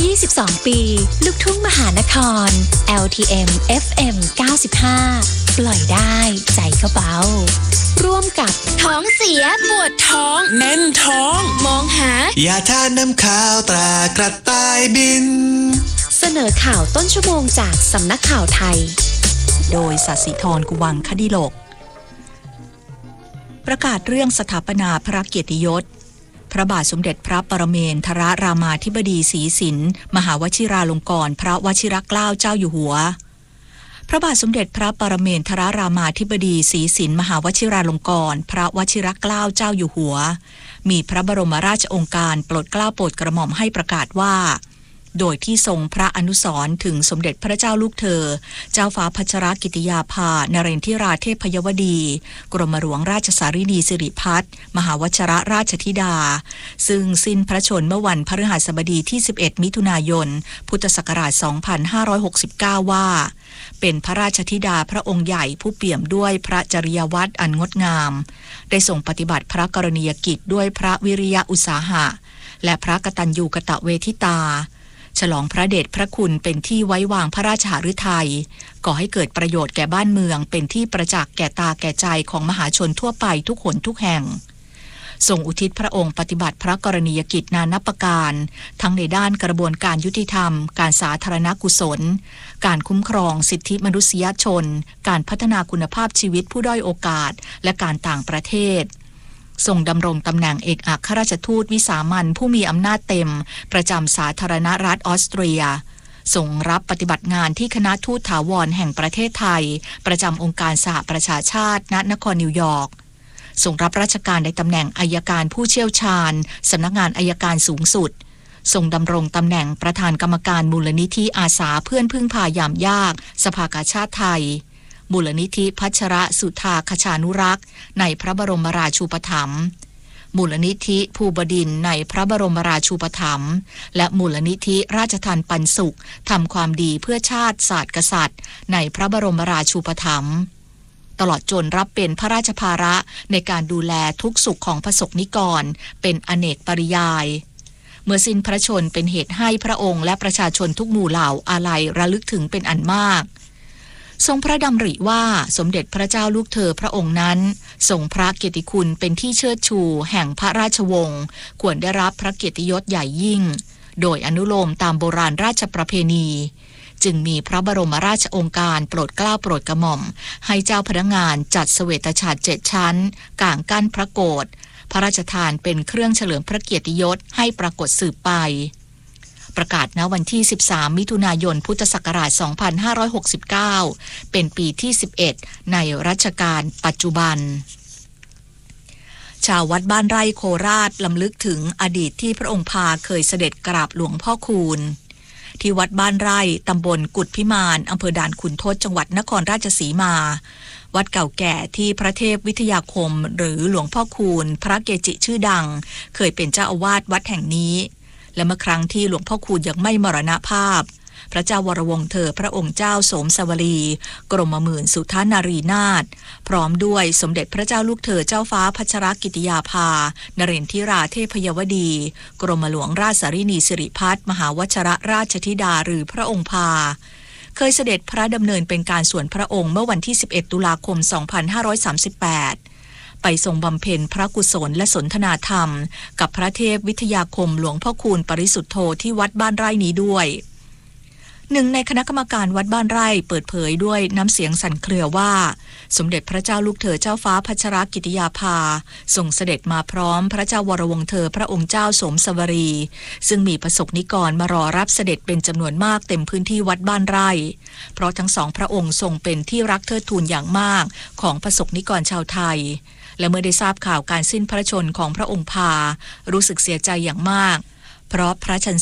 22 ปีลูกทุ่งมหานคร LTM FM 95 ปล่อยได้ใจก็เบาร่วมกับท้องเสียปวดท้องแน่นท้องมองหายาทาน้ำขาวตรากระต่ายบินเสนอข่าวต้นชั่วโมงจากสำนักข่าวไทยโดยศศิธร กุวังคดิโลกประกาศเรื่องสถาปนาพระเกียรติยศพระบาทสมเด็จพระปรเมนทรรามาธิบดีศรีสินมหาวชิราลงกรณ์พระวชิรเกล้าเจ้าอยู่หัวพระบาทสมเด็จพระปรเมนทรรามาธิบดีศรีสินมหาวชิราลงกรณ์พระวชิรเกล้าเจ้าอยู่หัวมีพระบรมราชโองการโปรดเกล้าโปรดกระหม่อมให้ประกาศว่าโดยที่ทรงพระอนุสรณ์ถึงสมเด็จพระเจ้าลูกเธอเจ้าฟ้าพัชรกิติยาภานเรนทิราเทพยวดีกรมหลวงราชสารินีสิริพัฒน์มหาวชิรราชธิดาซึ่งสิ้นพระชนม์เมื่อวันพฤหัสบดีที่11มิถุนายนพุทธศักราช2569ว่าเป็นพระราชธิดาพระองค์ใหญ่ผู้เปี่ยมด้วยพระจริยวัตรอันงดงามได้ทรงปฏิบัติพระกรณียกิจด้วยพระวิริยะอุตสาหะและพระกตัญญูกตเวทิตาฉลองพระเดชพระคุณเป็นที่ไว้วางพระราชหฤทัยก่อให้เกิดประโยชน์แก่บ้านเมืองเป็นที่ประจักษ์แก่ตาแก่ใจของมหาชนทั่วไปทุกหนทุกแห่งทรงอุทิศพระองค์ปฏิบัติพระกรณียกิจนานับประการทั้งในด้านกระบวนการยุติธรรมการสาธารณกุศลการคุ้มครองสิทธิมนุษยชนการพัฒนาคุณภาพชีวิตผู้ด้อยโอกาสและการต่างประเทศทรงดำรงตำแหน่งเอกอัครราชทูตวิสามัญผู้มีอำนาจเต็มประจำสาธารณรัฐออสเตรียทรงรับปฏิบัติงานที่คณะทูตถาวรแห่งประเทศไทยประจำองค์การสหประชาชาติณนครนิวยอร์กทรงรับราชการในตำแหน่งอัยการผู้เชี่ยวชาญสำนักงานอัยการสูงสุดทรงดำรงตำแหน่งประธานกรรมการมูลนิธิอาสาเพื่อนพึ่งพายามยากสภากาชาติไทยมูลนิธิพัชรสุธาคชานุรักษ์ในพระบรมราชูปถัมภ์มูลนิธิภูบดินทร์ในพระบรมราชูปถัมภ์และมูลนิธิราชทัณฑ์ปันสุขทำความดีเพื่อชาติศาสตร์กษัตริย์ในพระบรมราชูปถัมภ์ตลอดจนรับเป็นพระราชภาระในการดูแลทุกสุขของพระสงฆ์นิกรเป็นอเนกปริยายเมื่อสิ้นพระชนม์เป็นเหตุให้พระองค์และประชาชนทุกหมู่เหล่าอาลัยระลึกถึงเป็นอันมากทรงพระดำริว่าสมเด็จพระเจ้าลูกเธอพระองค์นั้นทรงพระเกียรติคุณเป็นที่เชิดชูแห่งพระราชวงศ์ควรได้รับพระเกียรติยศใหญ่ยิ่งโดยอนุโลมตามโบราณราชประเพณีจึงมีพระบรมราชโองการโปรดเกล้าโปรดกระหม่อมให้เจ้าพนักงานจัดเสวตฉัตร7 ชั้นก่างกั้นพระโกฐพระราชทานเป็นเครื่องเฉลิมพระเกียรติยศให้ปรากฏสืบไปประกาศณวันที่13มิถุนายนพุทธศักราช2569เป็นปีที่11ในรัชกาลปัจจุบันชาววัดบ้านไร่โคราชลำลึกถึงอดีตที่พระองค์พาเคยเสด็จกราบหลวงพ่อคูณที่วัดบ้านไร่ตำบลกุฎพิมานอำเภอด่านขุนทดจังหวัดนครราชสีมาวัดเก่าแก่ที่พระเทพวิทยาคมหรือหลวงพ่อคูณพระเกจิชื่อดังเคยเป็นเจ้าอาวาสวัดแห่งนี้และเมื่อครั้งที่หลวงพ่อคูณยังไม่มรณภาพพระเจ้าวรวงศ์เธอพระองค์เจ้าโสมสวลีกรมหมื่นสุทธานารีนาถพร้อมด้วยสมเด็จพระเจ้าลูกเธอเจ้าฟ้าพัชรกิติยาภานเรนทิราเทพยวดีกรมหลวงราชสารินีสิริพัฒน์มหาวชิรราชธิดาหรือพระองค์พาเคยเสด็จพระดำเนินเป็นการส่วนพระองค์เมื่อวันที่11ตุลาคม2538ไปทรงบำเพ็ญพระกุศลและสนทนาธรรมกับพระเทพวิทยาคมหลวงพ่อคูณปริสุทธโธที่วัดบ้านไร่นี้ด้วยหนึ่งในคณะกรรมการวัดบ้านไร่เปิดเผยด้วยน้ำเสียงสั่นเครือว่าสมเด็จพระเจ้าลูกเธอเจ้าฟ้าพัชรกิติยาภาทรงเสด็จมาพร้อมพระเจ้าวรวงศ์เธอพระองค์เจ้าโสมสวลีซึ่งมีประสบนิกรมารอรับเสด็จเป็นจำนวนมากเต็มพื้นที่วัดบ้านไร่เพราะทั้งสองพระองค์ทรงเป็นที่รักเทิดทูนอย่างมากของประสบนิกรชาวไทยและเมื่อได้ทราบข่าวการสิ้นพระชนม์ของพระองค์พารู้สึกเสียใจอย่างมากเพราะพระชน